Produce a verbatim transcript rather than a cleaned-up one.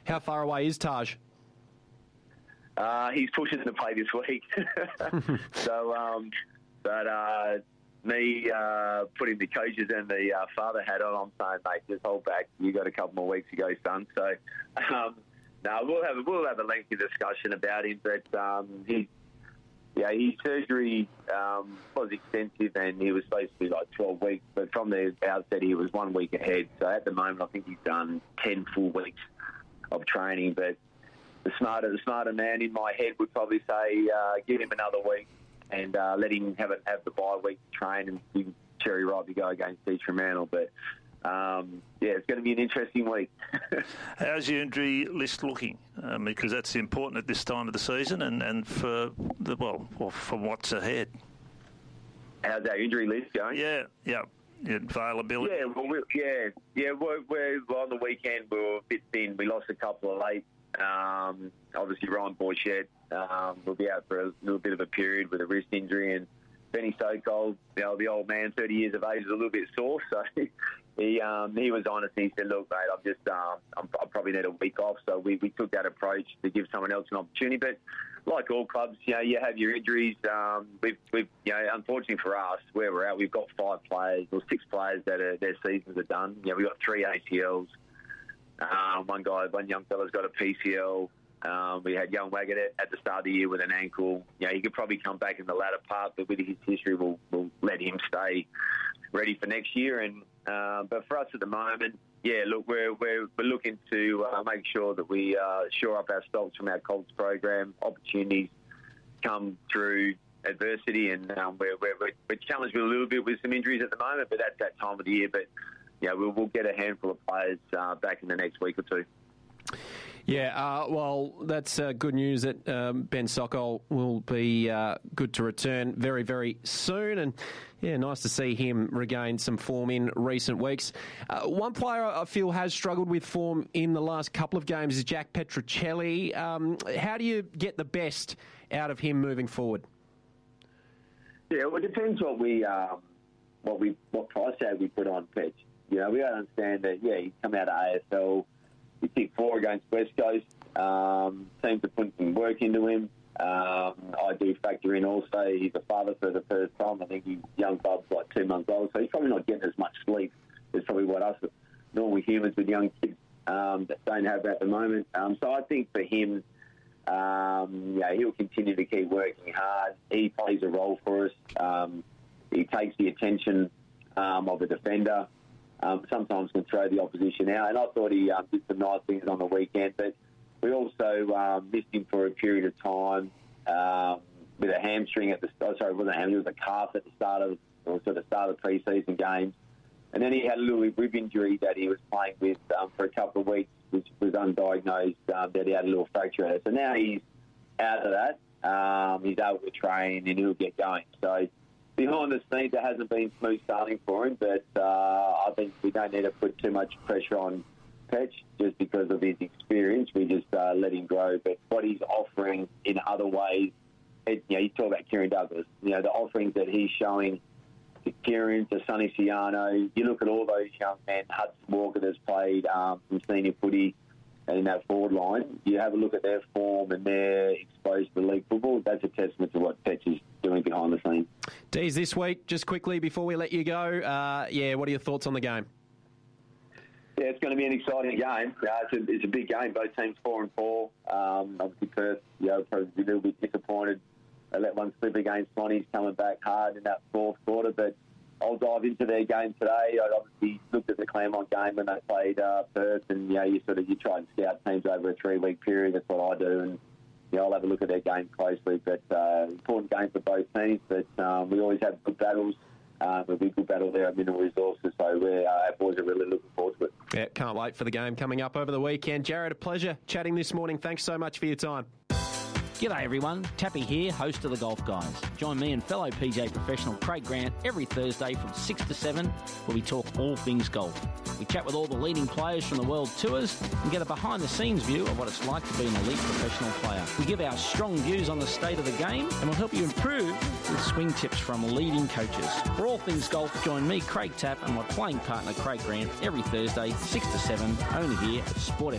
How far away is Taj? Uh, he's pushing to play this week. so, um, but uh, me uh, putting the coaches and the uh, father hat on, I'm saying, mate, just hold back. You got a couple more weeks to go, son. So, um, no, we'll have a, we'll have a lengthy discussion about him. But um, he, yeah, his surgery um, was extensive, and he was supposed to be like twelve weeks. But from the outset, he was one week ahead. So at the moment, I think he's done ten full weeks of training. But the smarter, the smarter man in my head would probably say, uh, give him another week and uh, let him have it, have the bye week to train, and give Cherry right to go against East Fremantle. But um, yeah, it's going to be an interesting week. How's your injury list looking? Um, because that's important at this time of the season, and, and for the well, well, for what's ahead. How's our injury list going? Yeah, yeah. Availability. Yeah, well, we, yeah, yeah. We're, we're well, on the weekend we were a bit thin. We lost a couple of late. Um, obviously, Ryan Borchett um, will be out for a little bit of a period with a wrist injury, and Benny Sokol, you know, the old man, thirty years of age, is a little bit sore. So he um, he was honest. He said, "Look, mate, I'm just um, I'm, I probably need a week off." So we, we took that approach to give someone else an opportunity. But like all clubs, you know, you have your injuries. Um, we've, we've, you know, unfortunately for us, where we're at, we've got five players or six players that are, their seasons are done. You know, we've got three A C Ls. Um, one guy, one young fella's got a P C L. Um, we had young Waggett at, at the start of the year with an ankle. You know, he could probably come back in the latter part, but with his history, we'll, we'll let him stay ready for next year. And uh, but for us at the moment, yeah, look, we're we're, we're looking to uh, make sure that we uh, shore up our stocks from our Colts program. Opportunities come through adversity, and um, we're, we're we're challenged with a little bit with some injuries at the moment, but that's that time of the year. But yeah, we'll, we'll get a handful of players uh, back in the next week or two. Yeah, uh, well, that's uh, good news that um, Ben Sokol will be uh, good to return very, very soon. And, yeah, nice to see him regain some form in recent weeks. Uh, one player I feel has struggled with form in the last couple of games is Jack Petruccelli. Um, how do you get the best out of him moving forward? Yeah, well, it depends what we, um, what we, what price tag we put on Petch. You know, we got to understand that, yeah, he's come out of A S L. He kicked four against West Coast. Um, seems to put some work into him. Um, I do factor in also he's a father for the first time. I think he's young bub's like two months old, so he's probably not getting as much sleep as probably what us normal humans with young kids um, that don't have at the moment. Um, so I think for him, um, yeah, he'll continue to keep working hard. He plays a role for us. Um, he takes the attention um, of a defender. Um, sometimes can throw the opposition out, and I thought he um, did some nice things on the weekend. But we also um, missed him for a period of time um, with a hamstring at the oh, sorry, it wasn't a hamstring, it was a calf at the start of or sort of start of the pre-season games, and then he had a little rib injury that he was playing with um, for a couple of weeks, which was undiagnosed. Um, that he had a little fracture at it. So now he's out of that. Um, he's able to train and he'll get going. So. Behind the scenes, it hasn't been smooth sailing for him, but uh, I think we don't need to put too much pressure on Petch just because of his experience. We just uh, let him grow. But what he's offering in other ways, it, you know, you talk about Kieran Douglas, you know, the offerings that he's showing to Kieran, to Sonny Siano, you look at all those young men, Hudson Walker that's played um, from senior footy in that forward line, you have a look at their form and they're exposed to league football, that's a testament to what Petch is doing behind the scenes. Dees, this week, just quickly before we let you go, uh, yeah, what are your thoughts on the game? Yeah, it's going to be an exciting game. Uh, it's, a, it's a big game. Both teams four and four. Um, obviously, Perth, you know, probably a little bit disappointed. They let one slip against Swannies, coming back hard in that fourth quarter. But I'll dive into their game today. I obviously looked at the Claremont game when they played uh, Perth, and you know, you sort of you try and scout teams over a three-week period. That's what I do, and yeah, I'll have a look at their game closely. But uh, important game for both teams. But um, we always have good battles. Um, it'll be a good battle there at Mineral Resources, so we're, uh, our boys are really looking forward to it. Yeah, can't wait for the game coming up over the weekend. Jared, a pleasure chatting this morning. Thanks so much for your time. G'day everyone, Tappy here, host of The Golf Guys. Join me and fellow P G A professional Craig Grant every Thursday from six to seven where we talk all things golf. We chat with all the leading players from the world tours and get a behind-the-scenes view of what it's like to be an elite professional player. We give our strong views on the state of the game and we'll help you improve with swing tips from leading coaches. For all things golf, join me, Craig Tapp, and my playing partner Craig Grant every Thursday, six to seven, only here at Sport